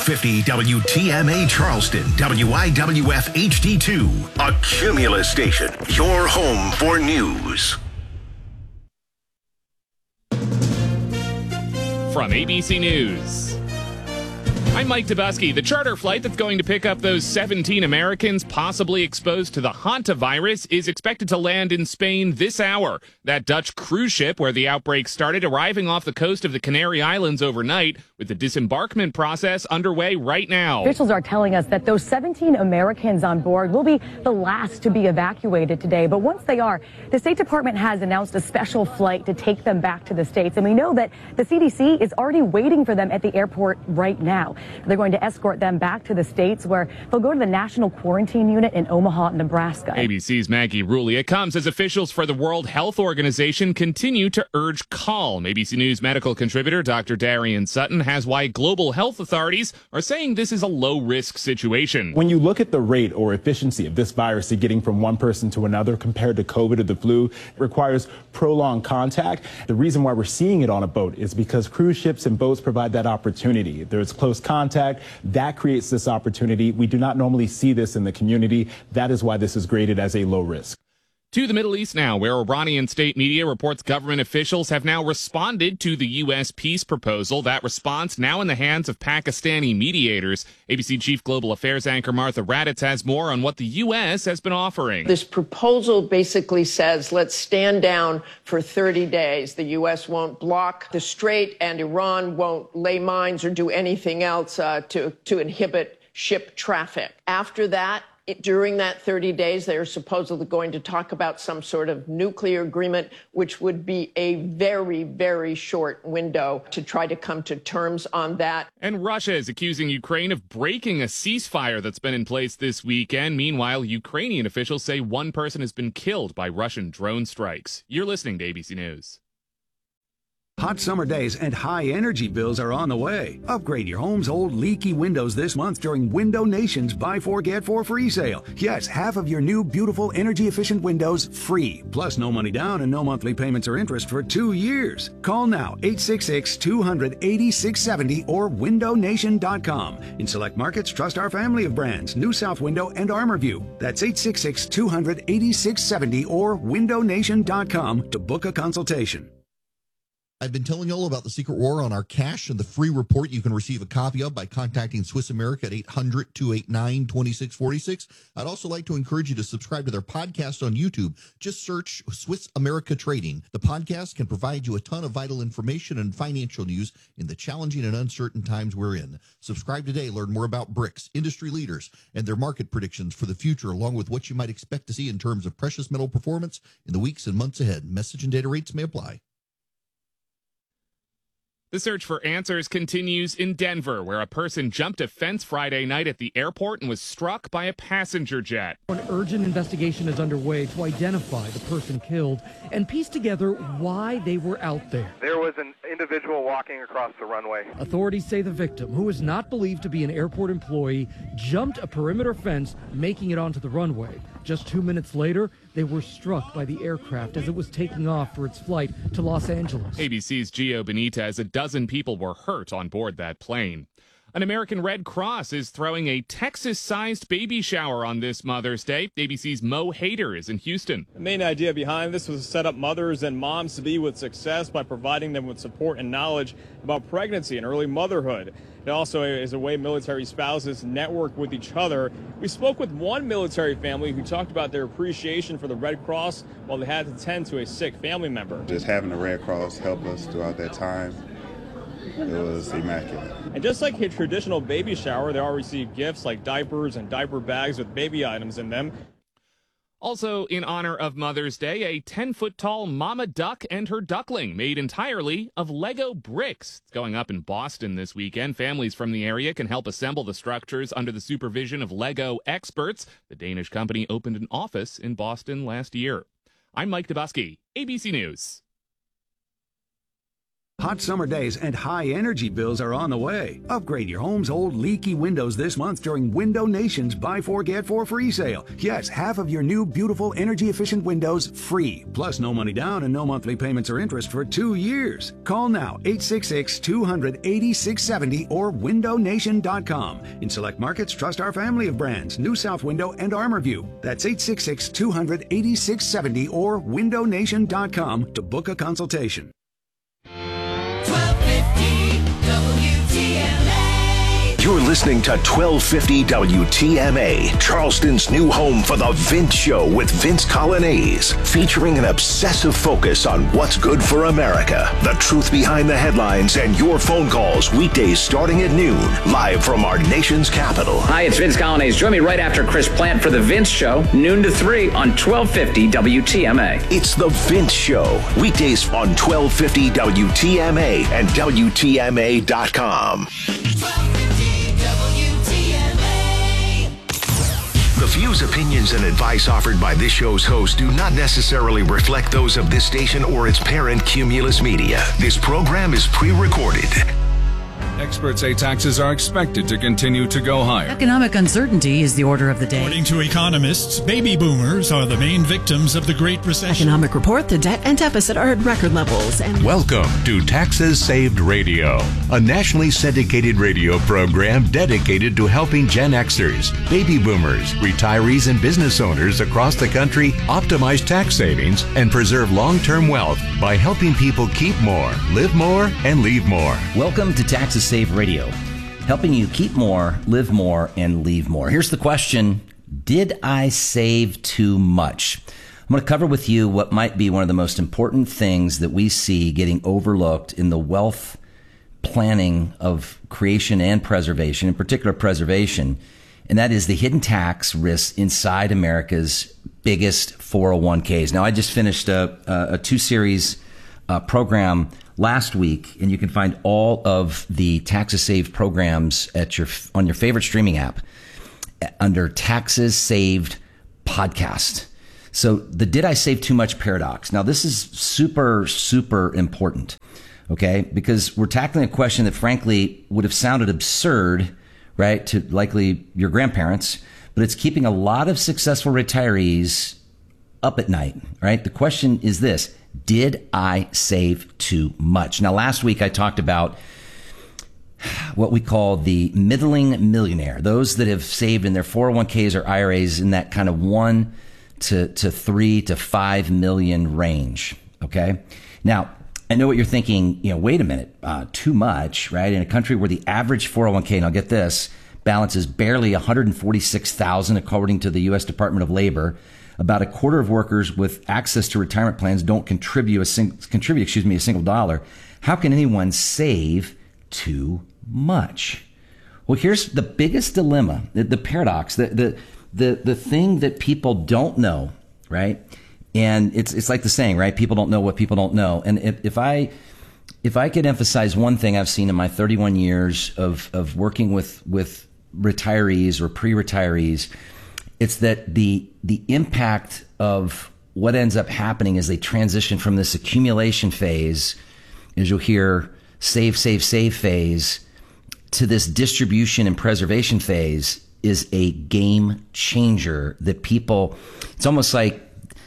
1250 WTMA Charleston, WIWF HD2, a Cumulus station, your home for news. From ABC News, I'm Mike Dubusky. The charter flight that's going to pick up those 17 Americans possibly exposed to the hantavirus is expected to land in Spain this hour. That Dutch cruise ship where the outbreak started arriving off the coast of the Canary Islands overnight, with the disembarkment process underway right now. Officials are telling us that those 17 Americans on board will be the last to be evacuated today. But once they are, the State Department has announced a special flight to take them back to the States. And we know that the CDC is already waiting for them at the airport right now. They're going to escort them back to the States, where they'll go to the National Quarantine Unit in Omaha, Nebraska. ABC's Maggie Rulli. It comes as officials for the World Health Organization continue to urge calm. ABC News medical contributor Dr. Darian Sutton has why global health authorities are saying this is a low-risk situation. When you look at the rate or efficiency of this virus getting from one person to another compared to COVID or the flu, it requires prolonged contact. The reason why we're seeing it on a boat is because cruise ships and boats provide that opportunity. There's close contact. That creates this opportunity. We do not normally see this in the community. That is why this is graded as a low risk. To the Middle East now, where Iranian state media reports government officials have now responded to the U.S. peace proposal. That response now in the hands of Pakistani mediators. ABC Chief Global Affairs anchor Martha Raddatz has more on what the U.S. has been offering. This proposal basically says, let's stand down for 30 days. The U.S. won't block the strait, and Iran won't lay mines or do anything else to inhibit ship traffic. After that, during that 30 days, they are supposedly going to talk about some sort of nuclear agreement, which would be a very, very short window to try to come to terms on that. And Russia is accusing Ukraine of breaking a ceasefire that's been in place this weekend. Meanwhile, Ukrainian officials say one person has been killed by Russian drone strikes. You're listening to ABC News. Hot summer days and high energy bills are on the way. Upgrade your home's old leaky windows this month during Window Nation's Buy 4 Get 4 free sale. Yes, half of your new beautiful energy efficient windows free. Plus no money down and no monthly payments or interest for 2 years. Call now 866-200-8670 or windownation.com. In select markets, trust our family of brands, New South Window and ArmorView. That's 866-200-8670 or windownation.com to book a consultation. I've been telling you all about the Secret War on our cash and the free report you can receive a copy of by contacting Swiss America at 800-289-2646. I'd also like to encourage you to subscribe to their podcast on YouTube. Just search Swiss America Trading. The podcast can provide you a ton of vital information and financial news in the challenging and uncertain times we're in. Subscribe today. Learn more about BRICS, industry leaders, and their market predictions for the future, along with what you might expect to see in terms of precious metal performance in the weeks and months ahead. Message and data rates may apply. The search for answers continues in Denver, where a person jumped a fence Friday night at the airport and was struck by a passenger jet. An urgent investigation is underway to identify the person killed and piece together why they were out there. There was an individual walking across the runway. Authorities say the victim, who is not believed to be an airport employee, jumped a perimeter fence, making it onto the runway. Just 2 minutes later, they were struck by the aircraft as it was taking off for its flight to Los Angeles. ABC's Gio Benitez, a dozen people were hurt on board that plane. An American Red Cross is throwing a Texas-sized baby shower on this Mother's Day. ABC's Mo Hader is in Houston. The main idea behind this was to set up mothers and moms to be with success by providing them with support and knowledge about pregnancy and early motherhood. It also is a way military spouses network with each other. We spoke with one military family who talked about their appreciation for the Red Cross while they had to tend to a sick family member. Just having the Red Cross help us throughout that time, it was immaculate. And just like a traditional baby shower, they all receive gifts like diapers and diaper bags with baby items in them. Also, in honor of Mother's Day, a 10-foot-tall mama duck and her duckling made entirely of Lego bricks. It's going up in Boston this weekend. Families from the area can help assemble the structures under the supervision of Lego experts. The Danish company opened an office in Boston last year. I'm Mike Dubusky, ABC News. Hot summer days and high energy bills are on the way. Upgrade your home's old leaky windows this month during Window Nation's Buy 4 Get 4 free sale. Yes, half of your new beautiful energy efficient windows free. Plus no money down and no monthly payments or interest for 2 years. Call now 866-200-8670 or windownation.com. In select markets, trust our family of brands, New South Window and ArmorView. That's 866-200-8670 or windownation.com to book a consultation. You're listening to 1250 WTMA, Charleston's new home for The Vince Show with Vince Colonnese, featuring an obsessive focus on what's good for America, the truth behind the headlines, and your phone calls weekdays starting at noon, live from our nation's capital. Hi, it's Vince Colonnese. Join me right after Chris Plant for The Vince Show, noon to 3 on 1250 WTMA. It's The Vince Show, weekdays on 1250 WTMA and WTMA.com. The views, opinions, and advice offered by this show's host do not necessarily reflect those of this station or its parent, Cumulus Media. This program is pre-recorded. Experts say taxes are expected to continue to go higher. Economic uncertainty is the order of the day. According to economists, baby boomers are the main victims of the Great Recession. Economic report, the debt and deficit are at record levels. And welcome to Taxes Saved Radio, a nationally syndicated radio program dedicated to helping Gen Xers, baby boomers, retirees, and business owners across the country optimize tax savings and preserve long-term wealth by helping people keep more, live more, and leave more. Welcome to Taxes Save Radio, helping you keep more, live more, and leave more. Here's the question: did I save too much? I'm going to cover with you what might be one of the most important things that we see getting overlooked in the wealth planning of creation and preservation, in particular preservation, and that is the hidden tax risks inside America's biggest 401ks. Now, I just finished a two-series program last week, and you can find all of the Taxes Saved programs on your favorite streaming app under Taxes Saved Podcast. So the did I save too much paradox. Now, this is super, super important, okay? Because we're tackling a question that frankly would have sounded absurd, right, to likely your grandparents, but it's keeping a lot of successful retirees up at night, right? The question is this: did I save too much? Now, last week I talked about what we call the middling millionaire, those that have saved in their 401ks or IRAs in that kind of 1 to 3 to 5 million range. Okay. Now, I know what you're thinking, wait a minute, too much, right? In a country where the average 401k, now get this, balance is barely $146,000 according to the U.S. Department of Labor. About a quarter of workers with access to retirement plans don't contribute a single dollar. How can anyone save too much? Well, here's the biggest dilemma, the paradox, the thing that people don't know, right? And it's like the saying, right? People don't know what people don't know. And if I could emphasize one thing I've seen in my 31 years of working with retirees or pre-retirees, it's that the impact of what ends up happening as they transition from this accumulation phase, as you'll hear, save phase, to this distribution and preservation phase is a game changer that people, it's almost like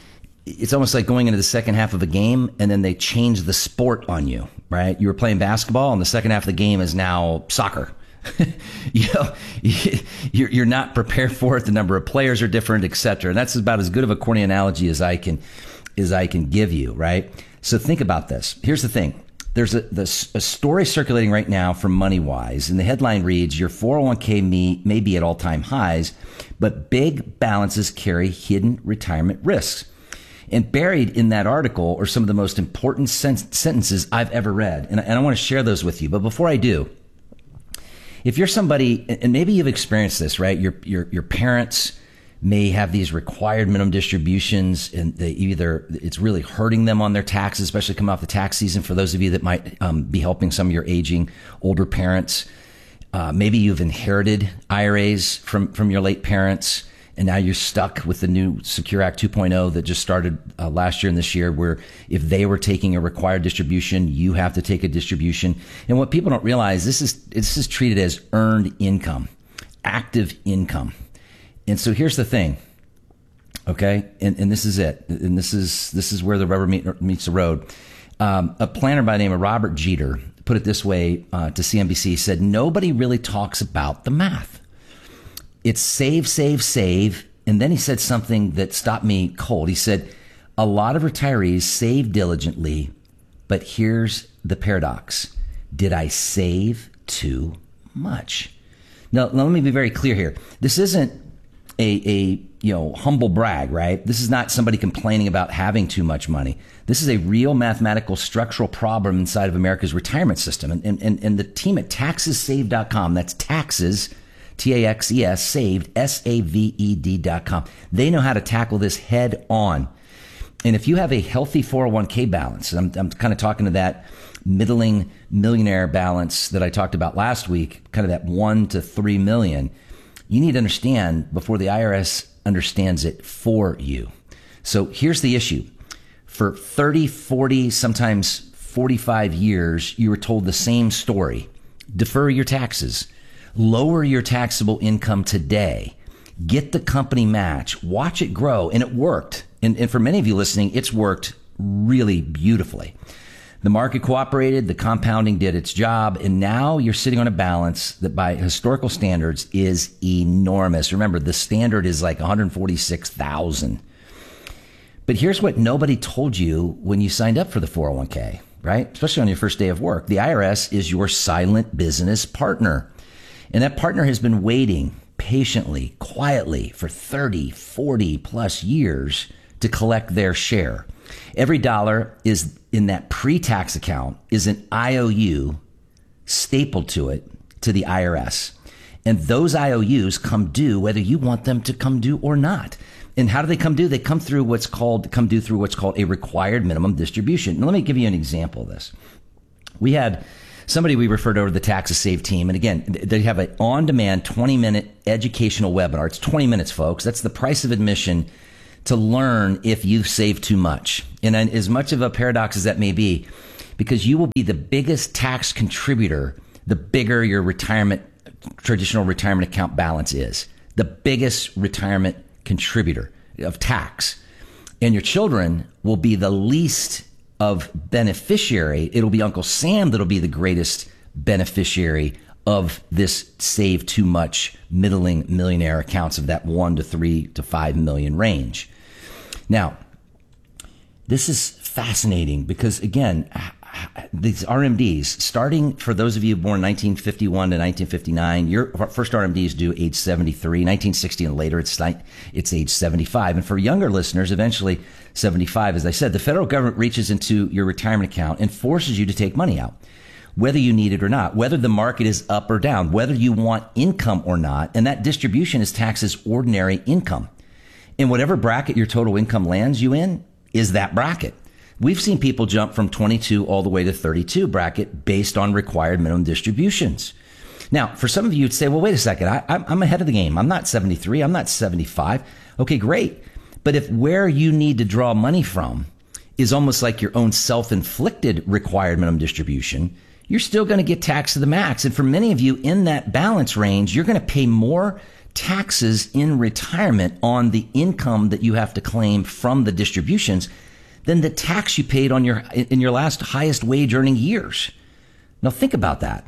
going into the second half of a game and then they change the sport on you, right? You were playing basketball and the second half of the game is now soccer. You're not prepared for it. The number of players are different, et cetera. And that's about as good of a corny analogy as I can give you, right? So think about this. Here's the thing. There's a story circulating right now from MoneyWise, and the headline reads, your 401k may be at all-time highs, but big balances carry hidden retirement risks. And buried in that article are some of the most important sentences I've ever read. And I want to share those with you. But before I do, if you're somebody, and maybe you've experienced this, right? Your parents may have these required minimum distributions, and it's really hurting them on their taxes, especially coming off the tax season. For those of you that might be helping some of your aging older parents, maybe you've inherited IRAs from your late parents, And now you're stuck with the new Secure Act 2.0 that just started last year and this year, where if they were taking a required distribution, you have to take a distribution. And what people don't realize, this is treated as earned income, active income. And so here's the thing, okay? And this is it. And this is where the rubber meets the road. A planner by the name of Robert Jeter put it this way to CNBC. He said, nobody really talks about the math. It's save, save, save. And then he said something that stopped me cold. He said, a lot of retirees save diligently, but here's the paradox. Did I save too much? Now, let me be very clear here. This isn't a humble brag, right? This is not somebody complaining about having too much money. This is a real mathematical structural problem inside of America's retirement system. And the team at taxessaved.com, that's taxes, T-A-X-E-S, saved, S-A-V-E-D.com. They know how to tackle this head on. And if you have a healthy 401k balance, and I'm kind of talking to that middling millionaire balance that I talked about last week, kind of that 1 to 3 million, you need to understand before the IRS understands it for you. So here's the issue. For 30, 40, sometimes 45 years, you were told the same story. Defer your taxes. Lower your taxable income today. Get the company match. Watch it grow. And it worked. And for many of you listening, it's worked really beautifully. The market cooperated. The compounding did its job. And now you're sitting on a balance that by historical standards is enormous. Remember, the standard is like 146,000. But here's what nobody told you when you signed up for the 401k, right? Especially on your first day of work. The IRS is your silent business partner. And that partner has been waiting patiently, quietly for 30, 40 plus years to collect their share. Every dollar is in that pre-tax account is an IOU stapled to it to the IRS. And those IOUs come due whether you want them to come due or not. And how do they come due? They come due through what's called a required minimum distribution. Now, let me give you an example of this. We had somebody we referred over to the Taxes Saved team. And again, they have an on-demand 20-minute educational webinar. It's 20 minutes, folks. That's the price of admission to learn if you've saved too much. And as much of a paradox as that may be, because you will be the biggest tax contributor, the bigger your traditional retirement account balance is. The biggest retirement contributor of tax. And your children will be the least of beneficiary. It'll be Uncle Sam that'll be the greatest beneficiary of this save too much middling millionaire accounts of that 1 to 3 to 5 million range. Now, this is fascinating because, again, these RMDs, starting for those of you born 1951 to 1959, your first RMD is due age 73. 1960 and later, it's age 75. And for younger listeners, eventually 75, as I said, the federal government reaches into your retirement account and forces you to take money out, whether you need it or not, whether the market is up or down, whether you want income or not. And that distribution is taxed as ordinary income. And whatever bracket your total income lands you in is that bracket. We've seen people jump from 22 all the way to 32 bracket based on required minimum distributions. Now, for some of you, you'd say, well, wait a second. I'm ahead of the game. I'm not 73. I'm not 75. Okay, great. But if where you need to draw money from is almost like your own self-inflicted required minimum distribution, you're still going to get taxed to the max. And for many of you in that balance range, you're going to pay more taxes in retirement on the income that you have to claim from the distributions than the tax you paid on in your last highest wage earning years. Now think about that.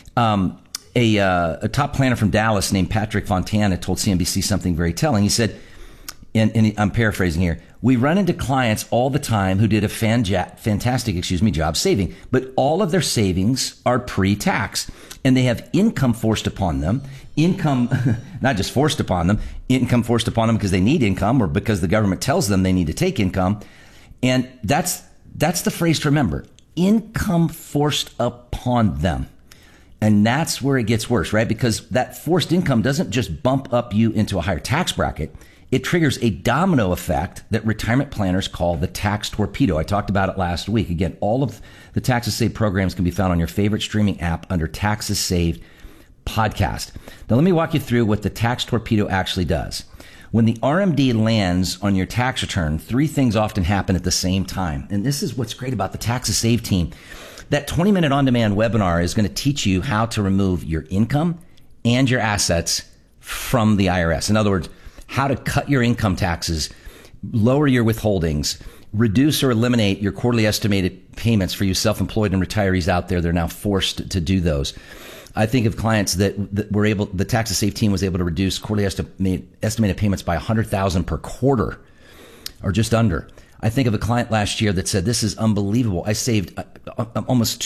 A top planner from Dallas named Patrick Fontana told CNBC something very telling. He said, and I'm paraphrasing here, we run into clients all the time who did a fantastic job saving, but all of their savings are pre-tax and they have income forced upon them. Income, not just forced upon them, income forced upon them because they need income or because the government tells them they need to take income. And that's the phrase to remember. Income forced upon them. And that's where it gets worse, right? Because that forced income doesn't just bump up you into a higher tax bracket. It triggers a domino effect that retirement planners call the tax torpedo. I talked about it last week. Again, all of the Taxes Saved programs can be found on your favorite streaming app under Taxes Saved Podcast. Now, let me walk you through what the tax torpedo actually does. When the RMD lands on your tax return, three things often happen at the same time. And this is what's great about the Taxes Saved team. That 20-minute on-demand webinar is going to teach you how to remove your income and your assets from the IRS. In other words, how to cut your income taxes, lower your withholdings, reduce or eliminate your quarterly estimated payments for you self-employed and retirees out there. They're now forced to do those. I think of clients that were able, the Taxes Saved team was able to reduce quarterly estimated payments by $100,000 per quarter, or just under. I think of a client last year that said, this is unbelievable. I saved almost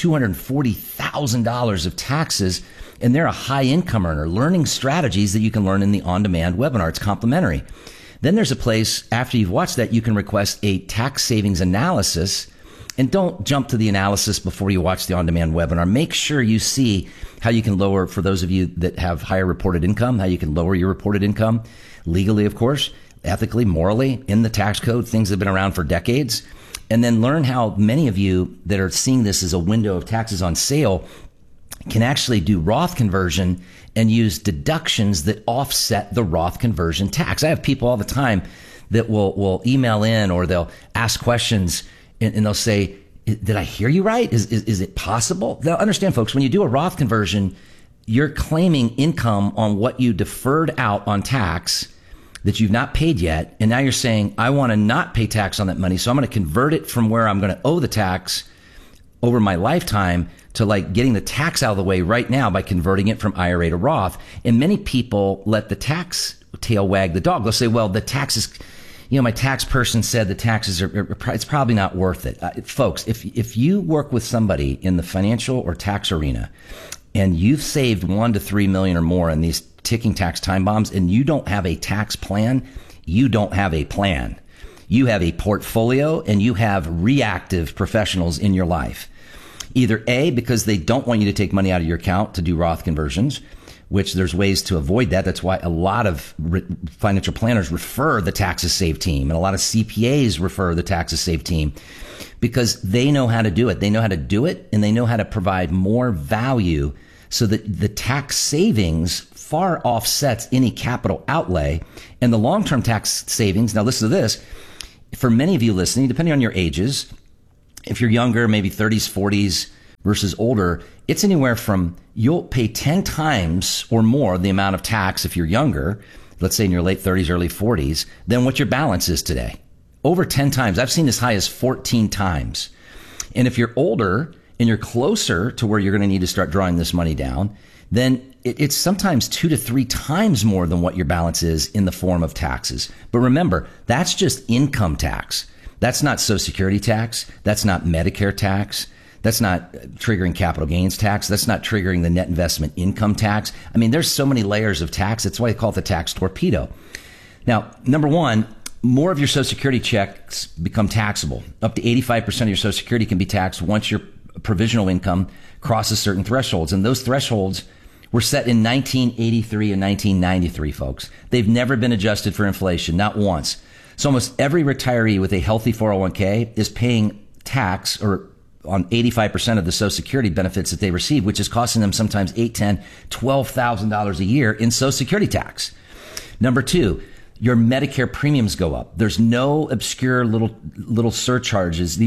$240,000 of taxes, and they're a high income earner, learning strategies that you can learn in the on-demand webinar. It's complimentary. Then there's a place, after you've watched that, you can request a tax savings analysis. And don't jump to the analysis before you watch the on-demand webinar. Make sure you see how you can lower, for those of you that have higher reported income, how you can lower your reported income legally, of course, ethically, morally, in the tax code, things that have been around for decades. And then learn how many of you that are seeing this as a window of taxes on sale can actually do Roth conversion and use deductions that offset the Roth conversion tax. I have people all the time that will email in, or they'll ask questions, and they'll say, did I hear you right? Is it possible? Now, understand, folks, when you do a Roth conversion, you're claiming income on what you deferred out on tax that you've not paid yet. And now you're saying, I want to not pay tax on that money. So I'm going to convert it from where I'm going to owe the tax over my lifetime to like getting the tax out of the way right now by converting it from IRA to Roth. And many people let the tax tail wag the dog. They'll say, well, the taxes, my tax person said the taxes it's probably not worth it. Folks, if you work with somebody in the financial or tax arena and you've saved $1 to $3 million or more in these ticking tax time bombs and you don't have a tax plan, you don't have a plan. You have a portfolio and you have reactive professionals in your life. Either A, because they don't want you to take money out of your account to do Roth conversions, which there's ways to avoid that. That's why a lot of financial planners refer the Taxes Saved team, and a lot of CPAs refer the Taxes Saved team, because they know how to do it. They know how to do it, and they know how to provide more value so that the tax savings far offsets any capital outlay. And the long-term tax savings, now listen to this, for many of you listening, depending on your ages, if you're younger, maybe 30s, 40s versus older, it's anywhere from, you'll pay 10 times or more the amount of tax if you're younger, let's say in your late 30s, early 40s, than what your balance is today. Over 10 times. I've seen as high as 14 times. And if you're older and you're closer to where you're going to need to start drawing this money down, then it's sometimes 2 to 3 times more than what your balance is in the form of taxes. But remember, that's just income tax. That's not Social Security tax. That's not Medicare tax. That's not triggering capital gains tax. That's not triggering the net investment income tax. I mean, there's so many layers of tax. That's why they call it the tax torpedo. Now, number one, more of your Social Security checks become taxable. Up to 85% of your Social Security can be taxed once your provisional income crosses certain thresholds. And those thresholds were set in 1983 and 1993, folks. They've never been adjusted for inflation, not once. So almost every retiree with a healthy 401k is paying tax or on 85% of the Social Security benefits that they receive, which is costing them sometimes $8,000, $10,000, $12,000 a year in Social Security tax. Number two, your Medicare premiums go up. There's no obscure little surcharges.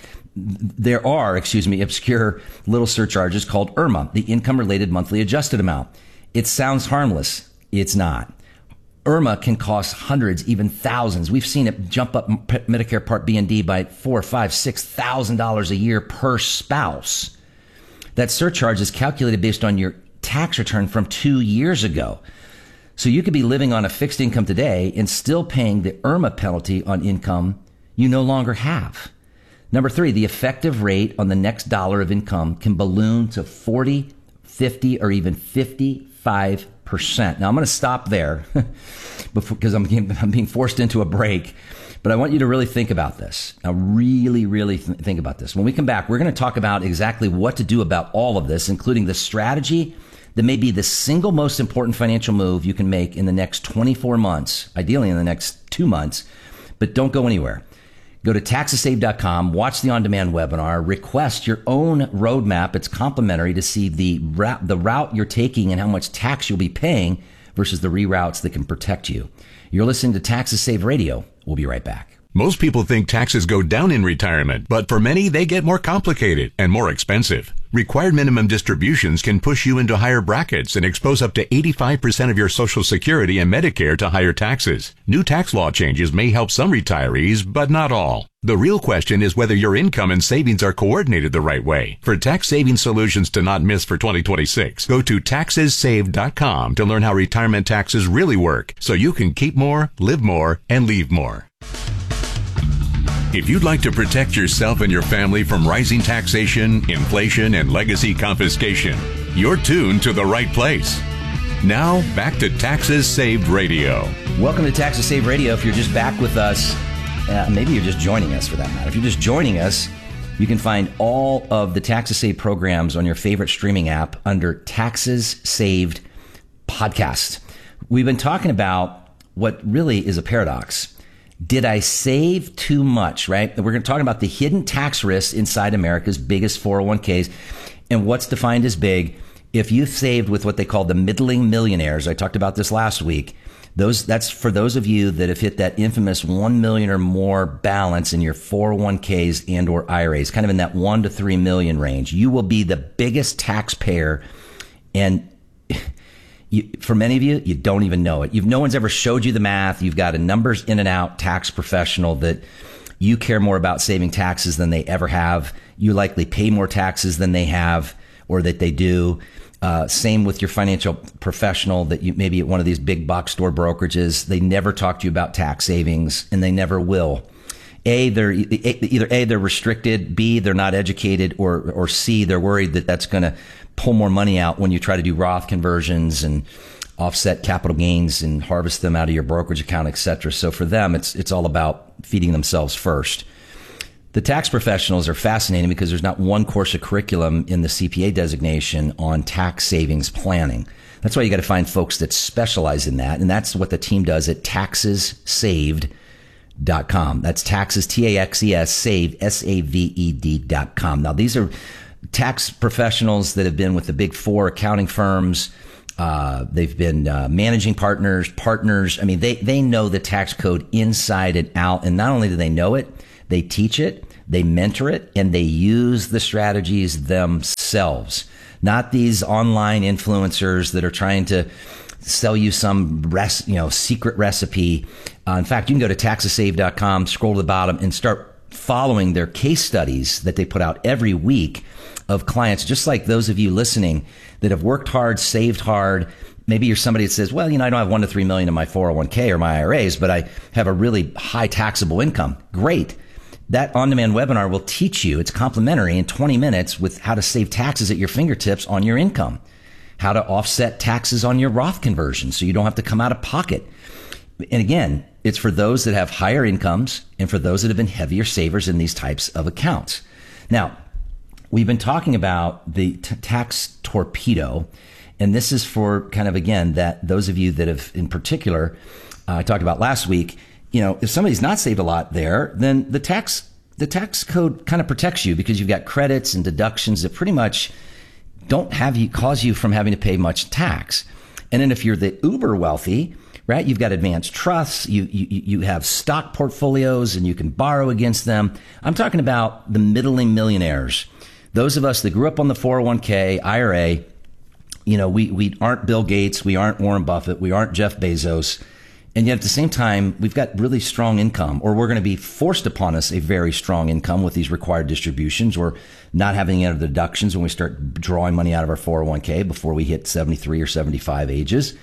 There are obscure little surcharges called IRMA, the Income Related Monthly Adjusted Amount. It sounds harmless. It's not. IRMA can cost hundreds, even thousands. We've seen it jump up Medicare Part B and D by $4,000, $5,000, $6,000 a year per spouse. That surcharge is calculated based on your tax return from 2 years ago. So you could be living on a fixed income today and still paying the IRMA penalty on income you no longer have. Number three, the effective rate on the next dollar of income can balloon to 40, 50, or even 55%. Now, I'm going to stop there because I'm being forced into a break. But I want you to really think about this. Now, really think about this. When we come back, we're going to talk about exactly what to do about all of this, including the strategy that may be the single most important financial move you can make in the next 24 months, ideally in the next 2 months. But don't go anywhere. Go to taxessaved.com, watch the on-demand webinar, request your own roadmap. It's complimentary to see the route you're taking and how much tax you'll be paying versus the reroutes that can protect you. You're listening to Taxes Saved Radio. We'll be right back. Most people think taxes go down in retirement, but for many, they get more complicated and more expensive. Required minimum distributions can push you into higher brackets and expose up to 85% of your Social Security and Medicare to higher taxes. New tax law changes may help some retirees, but not all. The real question is whether your income and savings are coordinated the right way. For tax saving solutions to not miss for 2026, go to taxessaved.com to learn how retirement taxes really work so you can keep more, live more, and leave more. If you'd like to protect yourself and your family from rising taxation, inflation, and legacy confiscation, you're tuned to the right place. Now, back to Taxes Saved Radio. Welcome to Taxes Saved Radio. If you're just back with us, maybe you're just joining us for that matter. If you're just joining us, you can find all of the Taxes Saved programs on your favorite streaming app under Taxes Saved Podcast. We've been talking about what really is a paradox. Did I save too much, right? We're going to talk about the hidden tax risks inside America's biggest 401ks and what's defined as big. If you've saved with what they call the middling millionaires, I talked about this last week. That's for those of you that have hit that infamous 1 million or more balance in your 401ks and or IRAs, kind of in that 1 to 3 million range. You will be the biggest taxpayer, and for many of you, you don't even know it. No one's ever showed you the math. You've got a numbers in and out tax professional that you care more about saving taxes than they ever have. You likely pay more taxes than they have or that they do. Same with your financial professional that you maybe at one of these big box store brokerages. They never talk to you about tax savings, and they never will. They're restricted. B, they're not educated, or C, they're worried that that's going to pull more money out when you try to do Roth conversions and offset capital gains and harvest them out of your brokerage account, etc. So for them, it's all about feeding themselves first. The tax professionals are fascinating because there's not one course of curriculum in the CPA designation on tax savings planning. That's why you got to find folks that specialize in that, and that's what the team does at taxessaved.com. That's taxes, T-A-X-E-S, saved, S-A-V-E-D.com. Now, these are tax professionals that have been with the big four accounting firms. They've been managing partners. I mean, they know the tax code inside and out. And not only do they know it, they teach it, they mentor it, and they use the strategies themselves. Not these online influencers that are trying to sell you some secret recipe. In fact, you can go to taxessaved.com, scroll to the bottom, and start following their case studies that they put out every week of clients, just like those of you listening that have worked hard, saved hard. Maybe you're somebody that says, well, I don't have 1 to 3 million in my 401k or my IRAs, but I have a really high taxable income. Great. That on-demand webinar will teach you, it's complimentary in 20 minutes with how to save taxes at your fingertips on your income, how to offset taxes on your Roth conversion so you don't have to come out of pocket. And again, it's for those that have higher incomes and for those that have been heavier savers in these types of accounts. Now, we've been talking about the tax torpedo, and this is for kind of, again, that those of you that have, in particular, I talked about last week, if somebody's not saved a lot there, then the tax code kind of protects you because you've got credits and deductions that pretty much don't cause you from having to pay much tax. And then if you're the uber wealthy, right, you've got advanced trusts, you have stock portfolios and you can borrow against them. I'm talking about the middling millionaires. Those of us that grew up on the 401k, IRA, we aren't Bill Gates, we aren't Warren Buffett, we aren't Jeff Bezos. And yet at the same time, we've got really strong income, or we're going to be forced upon us a very strong income with these required distributions, or not having any of the deductions when we start drawing money out of our 401k before we hit 73 or 75 ages.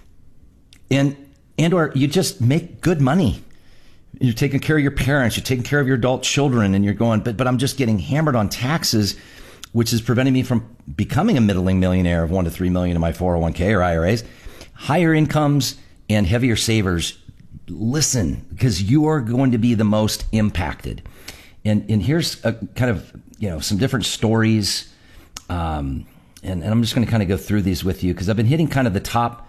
Or you just make good money. You're taking care of your parents, you're taking care of your adult children, and you're going, but I'm just getting hammered on taxes, which is preventing me from becoming a middling millionaire of 1 to 3 million in my 401k or IRAs. Higher incomes and heavier savers, listen, because you are going to be the most impacted. And here's a kind of, some different stories. And I'm just going to kind of go through these with you because I've been hitting kind of the top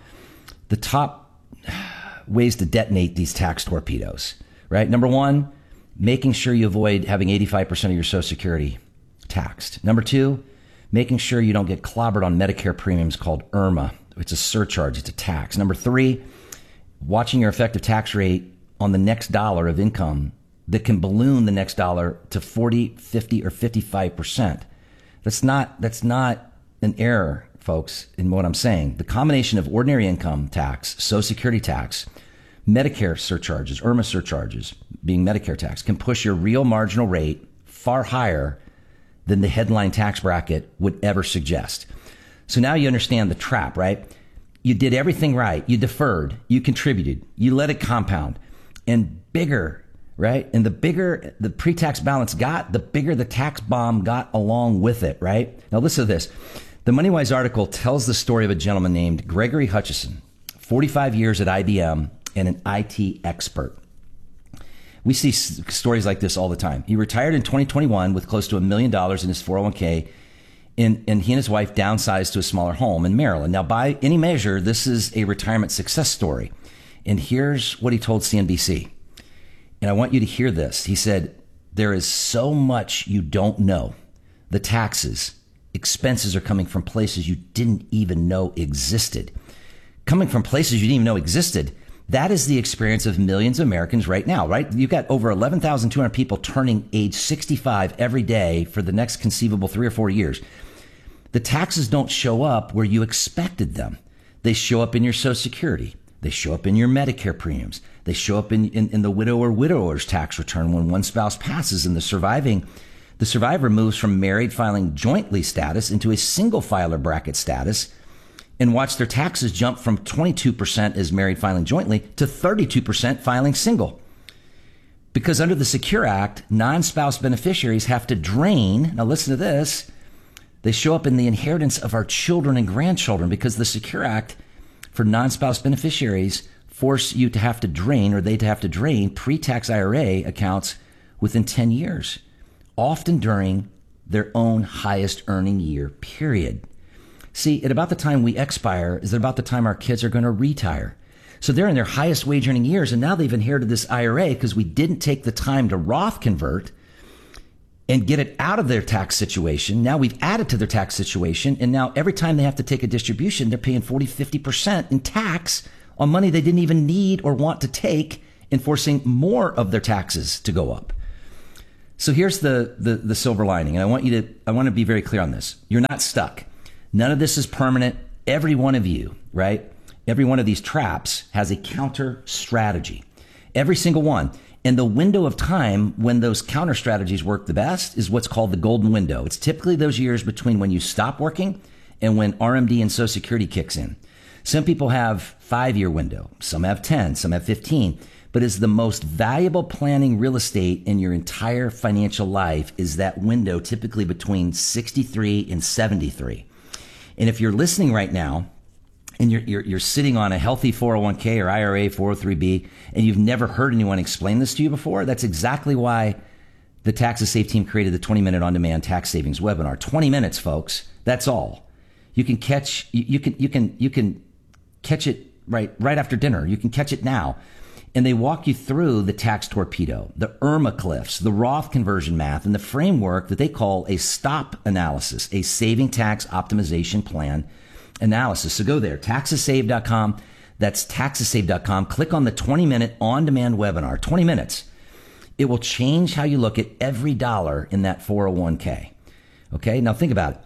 ways to detonate these tax torpedoes, right? Number one, making sure you avoid having 85% of your Social Security taxed. Number two, making sure you don't get clobbered on Medicare premiums called IRMA, It's a surcharge. It's a tax. Number 3, watching your effective tax rate on the next dollar of income that can balloon the next dollar to 40, 50, or 55%. That's not an error, folks, in what I'm saying. The combination of ordinary income tax, Social Security tax, Medicare surcharges, IRMA surcharges, being Medicare tax, can push your real marginal rate far higher than the headline tax bracket would ever suggest. So now you understand the trap, right? You did everything right. You deferred. You contributed. You let it compound. And bigger, right? And the bigger the pre-tax balance got, the bigger the tax bomb got along with it, right? Now listen to this. The MoneyWise article tells the story of a gentleman named Gregory Hutchison, 45 years at IBM and an IT expert. We see stories like this all the time. He retired in 2021 with close to $1 million in his 401k, and he and his wife downsized to a smaller home in Maryland. Now, by any measure, this is a retirement success story. And here's what he told CNBC. And I want you to hear this. He said, there is so much you don't know. The taxes, expenses are coming from places you didn't even know existed. Coming from places you didn't even know existed. That is the experience of millions of Americans right now, right? You've got over 11,200 people turning age 65 every day for the next conceivable 3 or 4 years. The taxes don't show up where you expected them. They show up in your Social Security. They show up in your Medicare premiums. They show up in the widow or widower's tax return when one spouse passes and the survivor moves from married filing jointly status into a single filer bracket status, and watch their taxes jump from 22% as married filing jointly to 32% filing single. Because under the Secure Act, non-spouse beneficiaries have to drain, now listen to this, they show up in the inheritance of our children and grandchildren, because the Secure Act for non-spouse beneficiaries force you to have to drain, or they to have to drain pre-tax IRA accounts within 10 years, often during their own highest earning year period. See, at about the time we expire is about the time our kids are going to retire. So they're in their highest wage earning years, and now they've inherited this IRA because we didn't take the time to Roth convert and get it out of their tax situation. Now we've added to their tax situation, and now every time they have to take a distribution, they're paying 40, 50% in tax on money they didn't even need or want to take, and forcing more of their taxes to go up. So here's the silver lining, and I want to be very clear on this. You're not stuck. None of this is permanent. Every one of you, right? Every one of these traps has a counter strategy. Every single one. And the window of time when those counter strategies work the best is what's called the golden window. It's typically those years between when you stop working and when RMD and Social Security kicks in. Some people have 5-year window. Some have 10, some have 15. But is the most valuable planning real estate in your entire financial life is that window typically between 63 and 73. And if you're listening right now and you're sitting on a healthy 401k or IRA, 403b, and you've never heard anyone explain this to you before, that's exactly why the Taxes Saved team created the 20-minute on-demand tax savings webinar. 20 minutes, folks. That's all. You can catch you can catch it right after dinner. You can catch it now. And they walk you through the tax torpedo, the IRMA cliffs, the Roth conversion math, and the framework that they call a STOP analysis, a saving tax optimization plan analysis. So go there, taxessaved.com. That's taxessaved.com. Click on the 20-minute on-demand webinar, 20 minutes. It will change how you look at every dollar in that 401k. Okay, now think about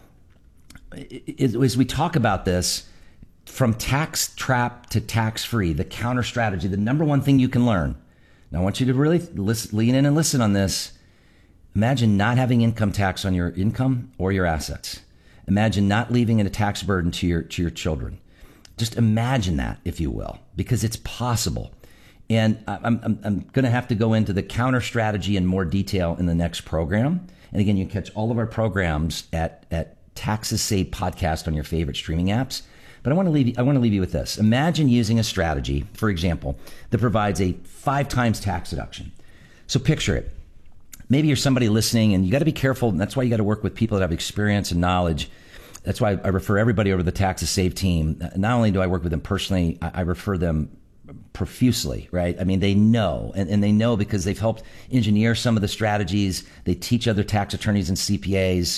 it. As we talk about this, from tax trap to tax free, the counter strategy, the number one thing you can learn. Now, I want you to really lean in and listen on this. Imagine not having income tax on your income or your assets. Imagine not leaving it a tax burden to your children. Just imagine that, if you will, because it's possible. And I'm going to have to go into the counter strategy in more detail in the next program. And again, you can catch all of our programs at Taxes Saved Podcast on your favorite streaming apps. But I want to leave you with this. Imagine using a strategy, for example, that provides a 5 times tax deduction. So picture it. Maybe you're somebody listening, and you got to be careful. And that's why you got to work with people that have experience and knowledge. That's why I refer everybody over to the Taxes Saved team. Not only do I work with them personally, I refer them profusely, right? I mean, they know, and they know because they've helped engineer some of the strategies. They teach other tax attorneys and CPAs.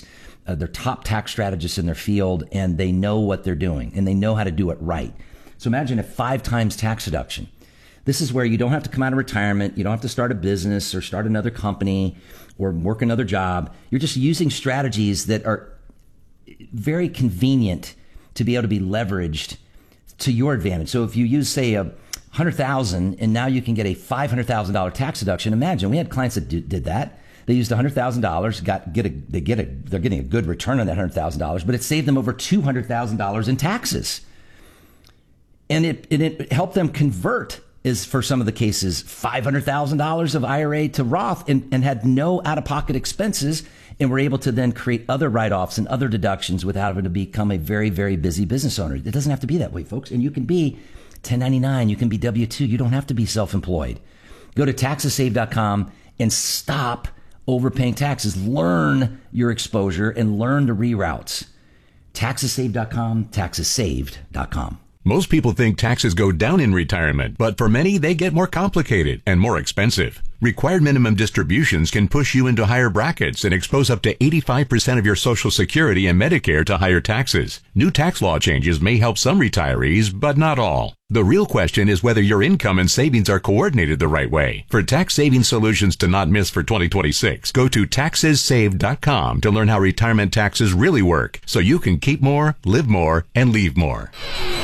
They're top tax strategists in their field, and they know what they're doing, and they know how to do it right. So imagine a 5 times tax deduction. This is where you don't have to come out of retirement. You don't have to start a business or start another company or work another job. You're just using strategies that are very convenient to be able to be leveraged to your advantage. So if you use, say, $100,000 and now you can get a $500,000 tax deduction, imagine we had clients that did that. They used $100,000, they're getting a good return on that $100,000, but it saved them over $200,000 in taxes. And it helped them convert, is for some of the cases, $500,000 of IRA to Roth and had no out-of-pocket expenses, and were able to then create other write-offs and other deductions without having to become a very, very busy business owner. It doesn't have to be that way, folks. And you can be 1099, you can be W-2. You don't have to be self-employed. Go to taxessave.com and stop overpaying taxes. Learn your exposure and learn the reroutes. Taxessave.com, taxessaved.com. Most people think taxes go down in retirement, but for many, they get more complicated and more expensive. Required minimum distributions can push you into higher brackets and expose up to 85% of your Social Security and Medicare to higher taxes. New tax law changes may help some retirees, but not all. The real question is whether your income and savings are coordinated the right way. For tax saving solutions to not miss for 2026, go to taxessaved.com to learn how retirement taxes really work, so you can keep more, live more, and leave more.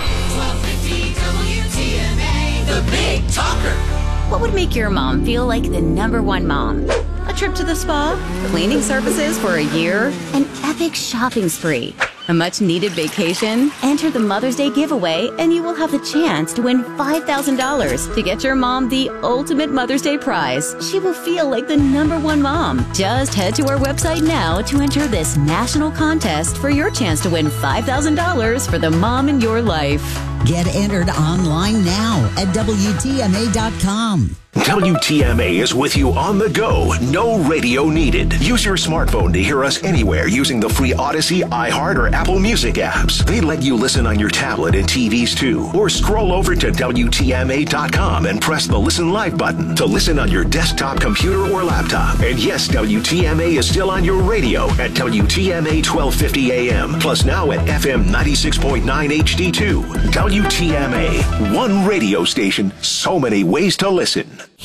The Big Talker. What would make your mom feel like the #1 mom? A trip to the spa? Cleaning services for a year? An epic shopping spree? A much-needed vacation? Enter the Mother's Day giveaway and you will have the chance to win $5,000 to get your mom the ultimate Mother's Day prize. She will feel like the #1 mom. Just head to our website now to enter this national contest for your chance to win $5,000 for the mom in your life. Get entered online now at WTMA.com. WTMA is with you on the go. No radio needed. Use your smartphone to hear us anywhere using the free Odyssey, iHeart, or Apple Music apps. They let you listen on your tablet and TVs too. Or scroll over to WTMA.com and press the Listen Live button to listen on your desktop, computer, or laptop. And yes, WTMA is still on your radio at WTMA 1250 AM. Plus now at FM 96.9 HD2. WTMA. One radio station, so many ways to listen.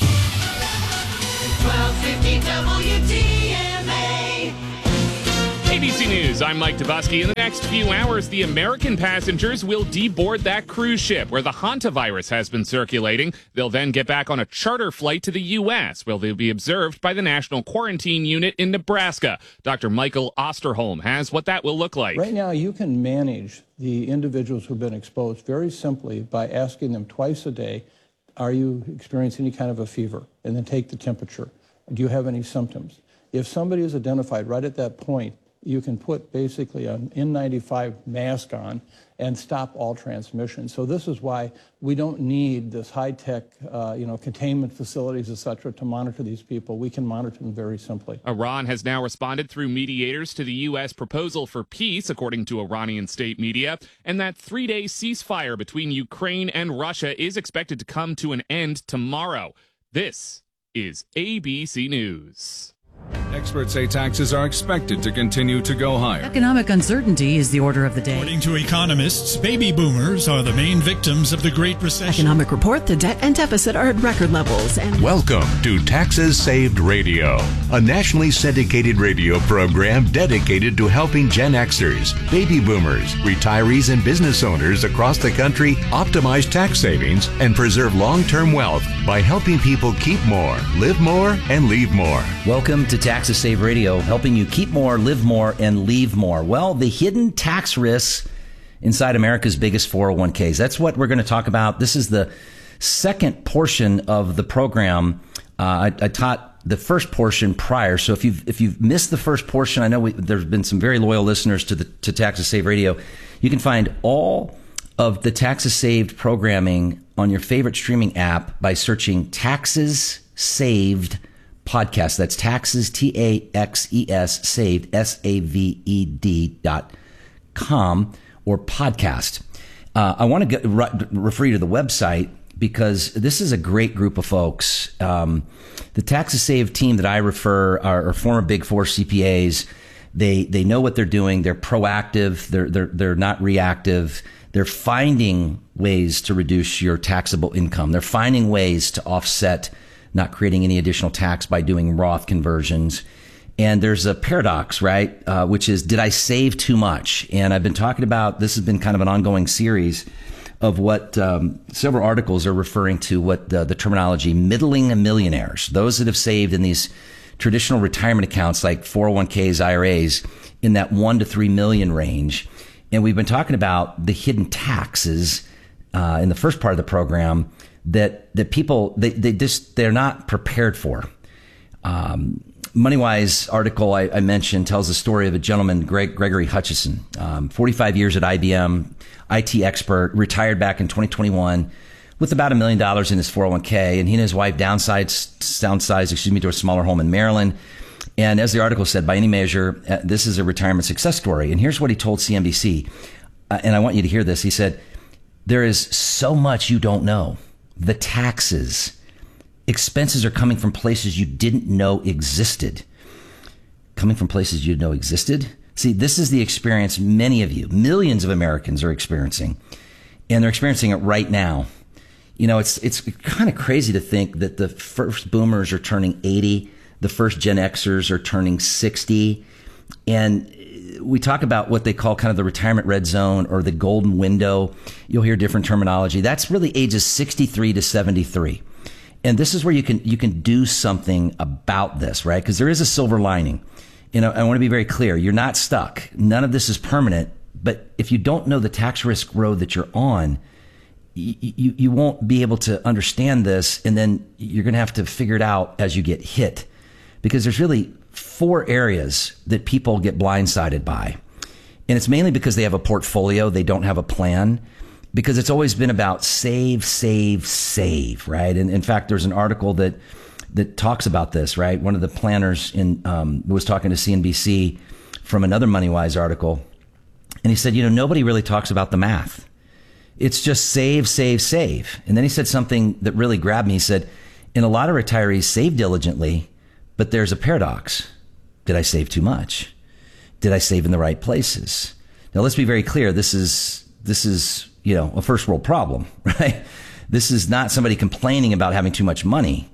1250 WTMA. ABC News, I'm Mike Dubosky. In the next few hours, the American passengers will deboard that cruise ship where the hantavirus has been circulating. They'll then get back on a charter flight to the U.S., where they'll be observed by the National Quarantine Unit in Nebraska. Dr. Michael Osterholm has what that will look like. Right now, you can manage the individuals who've been exposed very simply by asking them twice a day, are you experiencing any kind of a fever? And then take the temperature. Do you have any symptoms? If somebody is identified right at that point, you can put basically an N95 mask on and stop all transmission. So this is why we don't need this high-tech, containment facilities, et cetera, to monitor these people. We can monitor them very simply. Iran has now responded through mediators to the U.S. proposal for peace, according to Iranian state media, and that 3-day ceasefire between Ukraine and Russia is expected to come to an end tomorrow. This is ABC News. Experts say taxes are expected to continue to go higher. Economic uncertainty is the order of the day. According to economists, baby boomers are the main victims of the Great Recession. Economic report, the debt and deficit are at record levels. And welcome to Taxes Saved Radio, a nationally syndicated radio program dedicated to helping Gen Xers, baby boomers, retirees, and business owners across the country optimize tax savings and preserve long-term wealth by helping people keep more, live more, and leave more. Welcome to Taxes Save Radio, helping you keep more, live more, and leave more. Well, the hidden tax risks inside America's biggest 401ks. That's what we're going to talk about. This is the second portion of the program. I taught the first portion prior. So if you've missed the first portion, I know there's been some very loyal listeners to Taxes Save Radio. You can find all of the Taxes Saved programming on your favorite streaming app by searching Taxes Saved Podcast. That's taxes, TAXES, saved, SAVED.com, or podcast. I want to refer you to the website because this is a great group of folks. The Taxes Saved team that I refer are former Big Four CPAs. They know what they're doing. They're proactive. They're not reactive. They're finding ways to reduce your taxable income. They're finding ways to offset not creating any additional tax by doing Roth conversions. And there's a paradox, right? Which is, did I save too much? And I've been talking about, this has been kind of an ongoing series of what several articles are referring to, what the terminology middling millionaires, those that have saved in these traditional retirement accounts like 401ks, IRAs, in that 1 to 3 million range. And we've been talking about the hidden taxes in the first part of the program that people, they're not prepared for. MoneyWise article I mentioned tells the story of a gentleman, Gregory Hutchison, 45 years at IBM, IT expert, retired back in 2021 with about $1 million in his 401k. And he and his wife downsized to a smaller home in Maryland. And as the article said, by any measure, this is a retirement success story. And here's what he told CNBC. And I want you to hear this. He said, there is so much you don't know. The taxes, expenses are coming from places you didn't know existed. Coming from places you didn't know existed? See, this is the experience many of you, millions of Americans are experiencing. And they're experiencing it right now. You know, it's kind of crazy to think that the first boomers are turning 80. The first Gen Xers are turning 60. And we talk about what they call kind of the retirement red zone or the golden window. You'll hear different terminology. That's really ages 63 to 73. And this is where you can do something about this, right? Because there is a silver lining. You know, I want to be very clear. You're not stuck. None of this is permanent. But if you don't know the tax risk road that you're on, you won't be able to understand this. And then you're going to have to figure it out as you get hit. Because there's really 4 areas that people get blindsided by. And it's mainly because they have a portfolio. They don't have a plan. Because it's always been about save, save, save, right? And in fact, there's an article that talks about this, right? One of the planners was talking to CNBC from another MoneyWise article. And he said, nobody really talks about the math. It's just save, save, save. And then he said something that really grabbed me. He said, and a lot of retirees save diligently, but there's a paradox. Did I save too much? Did I save in the right places? Now, let's be very clear. This is a first world problem, right? This is not somebody complaining about having too much money.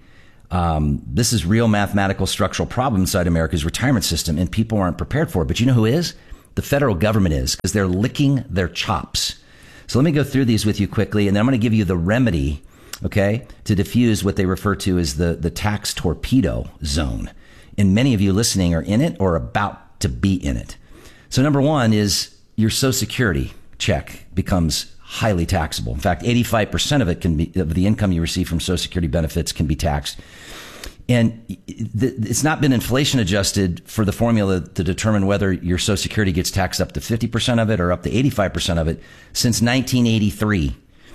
This is real mathematical structural problem inside America's retirement system, and people aren't prepared for it. But you know who is? The federal government is, because they're licking their chops. So let me go through these with you quickly, and then I'm going to give you the remedy, okay, to diffuse what they refer to as the tax torpedo zone. And many of you listening are in it or about to be in it. So number one is your Social Security check becomes highly taxable. In fact, 85% of it of the income you receive from Social Security benefits can be taxed. And it's not been inflation adjusted for the formula to determine whether your Social Security gets taxed up to 50% of it or up to 85% of it since 1983.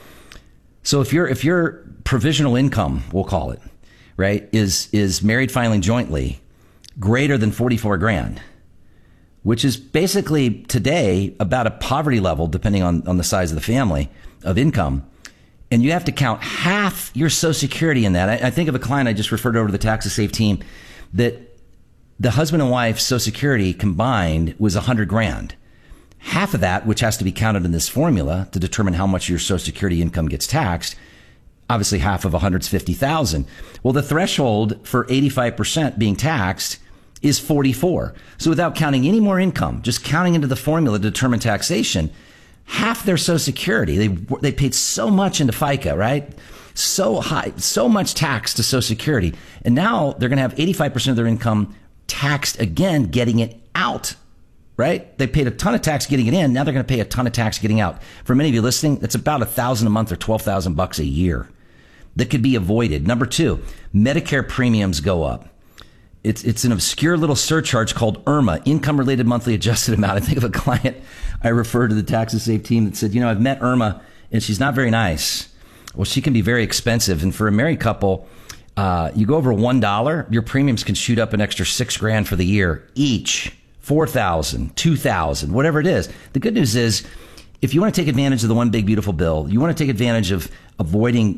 So if your provisional income, we'll call it, right, is married filing jointly greater than 44 grand, which is basically today about a poverty level, depending on the size of the family of income. And you have to count half your Social Security in that. I think of a client I just referred over to the Tax to Save team that the husband and wife Social Security combined was 100 grand. Half of that, which has to be counted in this formula to determine how much your Social Security income gets taxed, obviously half of 100 is 50,000. Well, the threshold for 85% being taxed is 44. So without counting any more income, just counting into the formula to determine taxation, half their Social Security, they paid so much into FICA, right? So high, so much tax to Social Security. And now they're going to have 85% of their income taxed again, getting it out, right? They paid a ton of tax getting it in. Now they're going to pay a ton of tax getting out. For many of you listening, that's about $1,000 a month or $12,000 a year that could be avoided. Number two, Medicare premiums go up. It's an obscure little surcharge called IRMA, Income Related Monthly Adjusted Amount. I think of a client I referred to the Tax to Save team that said, I've met IRMA and she's not very nice. Well, she can be very expensive. And for a married couple, you go over $1, your premiums can shoot up an extra $6 grand for the year each, $4,000, $2,000, whatever it is. The good news is, if you want to take advantage of the one big beautiful bill, you want to take advantage of avoiding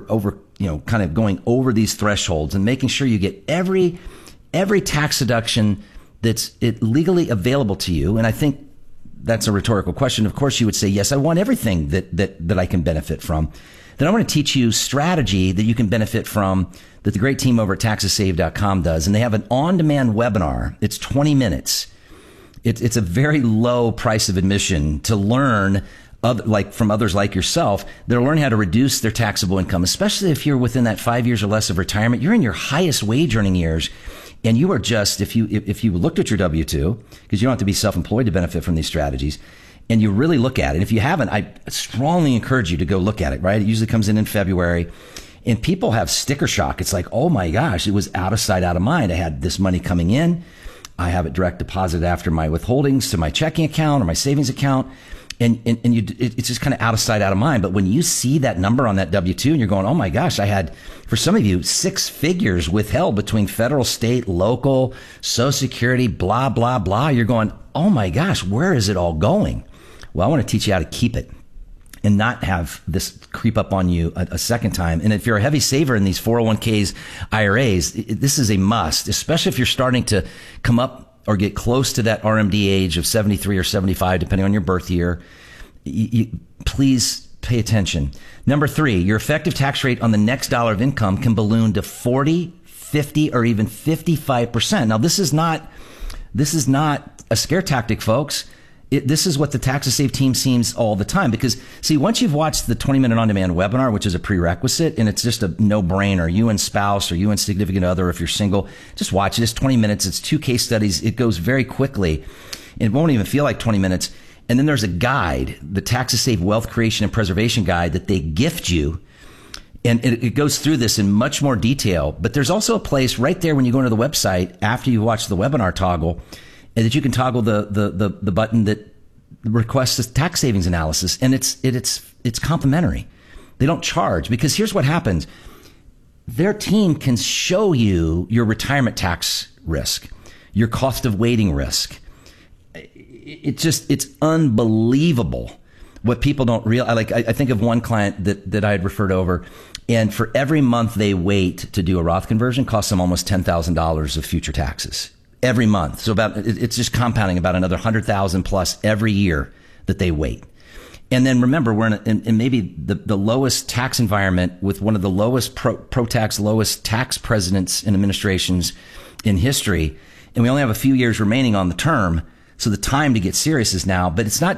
kind of going over these thresholds and making sure you get every tax deduction that's legally available to you. And I think that's a rhetorical question. Of course, you would say, yes, I want everything that I can benefit from. Then I want to teach you strategy that you can benefit from that the great team over at taxessave.com does. And they have an on-demand webinar. It's 20 minutes. It's a very low price of admission to learn from others like yourself. They'll learn how to reduce their taxable income, especially if you're within that 5 years or less of retirement. You're in your highest wage earning years. And you are just, if you looked at your W-2, because you don't have to be self-employed to benefit from these strategies, and you really look at it. If you haven't, I strongly encourage you to go look at it, right? It usually comes in February. And people have sticker shock. It's like, oh my gosh, it was out of sight, out of mind. I had this money coming in. I have it direct deposited after my withholdings to my checking account or my savings account. And it's just kind of out of sight, out of mind. But when you see that number on that W-2 and you're going, oh my gosh, I had, for some of you, 6 figures withheld between federal, state, local, Social Security, blah, blah, blah. You're going, oh my gosh, where is it all going? Well, I want to teach you how to keep it and not have this creep up on you a second time. And if you're a heavy saver in these 401ks, IRAs, this is a must, especially if you're starting to come up or get close to that RMD age of 73 or 75, depending on your birth year. Please pay attention. Number 3, your effective tax rate on the next dollar of income can balloon to 40, 50, or even 55%. Now, this is not a scare tactic, folks. This is what the Tax to Save team sees all the time. Because, see, once you've watched the 20-minute on-demand webinar, which is a prerequisite, and it's just a no-brainer, you and spouse or you and significant other, if you're single, just watch it. It's 20 minutes. It's 2 case studies. It goes very quickly. It won't even feel like 20 minutes. And then there's a guide, the Tax to Save Wealth Creation and Preservation Guide, that they gift you. And it goes through this in much more detail. But there's also a place right there when you go into the website after you watch the webinar toggle, and that you can toggle the button that requests a tax savings analysis, and it's complimentary. They don't charge, because here's what happens: their team can show you your retirement tax risk, your cost of waiting risk. It's unbelievable what people don't realize. Like I think of one client that I had referred over, and for every month they wait to do a Roth conversion costs them almost $10,000 of future taxes. Every month. So it's just compounding about another 100,000 plus every year that they wait. And then remember, we're in maybe the lowest tax environment with one of the lowest pro-tax, lowest tax presidents and administrations in history. And we only have a few years remaining on the term. So the time to get serious is now, but it's not